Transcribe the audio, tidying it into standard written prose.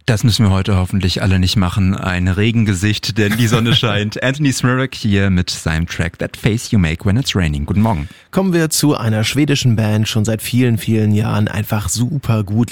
Das müssen wir heute hoffentlich alle nicht machen. Ein Regengesicht, denn die Sonne scheint. Anthony Smirek hier mit seinem Track That Face You Make When It's Raining. Guten Morgen. Kommen wir zu einer schwedischen Band, schon seit vielen, vielen Jahren einfach super gut